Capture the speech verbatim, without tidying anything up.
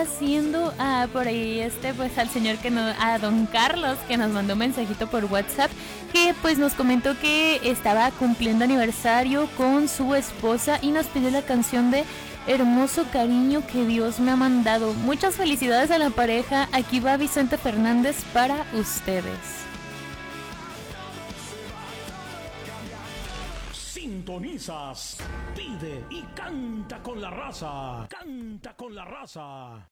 Haciendo ah, por ahí este pues al señor que nos, a don Carlos, que nos mandó un mensajito por WhatsApp, que pues nos comentó que estaba cumpliendo aniversario con su esposa y nos pidió la canción de Hermoso Cariño que Dios me ha mandado. Muchas felicidades a la pareja. Aquí va Vicente Fernández para ustedes. Sintonizas, pide y canta con la raza. Canta con la raza.